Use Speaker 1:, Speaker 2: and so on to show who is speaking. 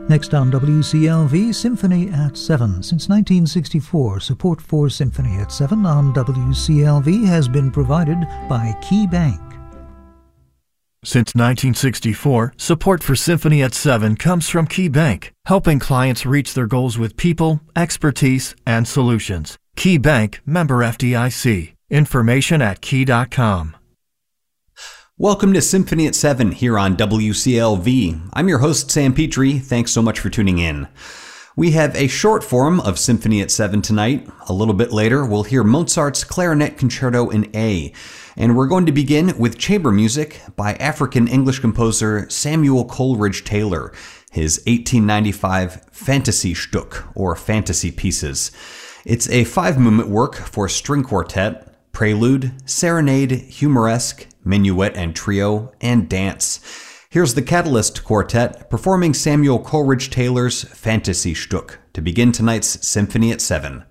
Speaker 1: Next on WCLV, Symphony at 7. Since 1964, support for Symphony at 7 on WCLV has been provided by Key Bank.
Speaker 2: Since 1964, support for Symphony at 7 comes from Key Bank, helping clients reach their goals with people, expertise, and solutions. Key Bank, member FDIC. Information at key.com.
Speaker 3: Welcome to Symphony at 7 here on WCLV. I'm your host, Sam Petrie. Thanks so much for tuning in. We have a short form of Symphony at 7 tonight. A little bit later, we'll hear Mozart's Clarinet Concerto in A. And we're going to begin with chamber music by African-English composer Samuel Coleridge Taylor, his 1895 Fantasy Stück, or Fantasy Pieces. It's a 5-movement work for string quartet, prelude, serenade, humoresque, minuet and trio, and dance. Here's the Catalyst Quartet performing Samuel Coleridge Taylor's Fantasy Stück to begin tonight's Symphony at 7.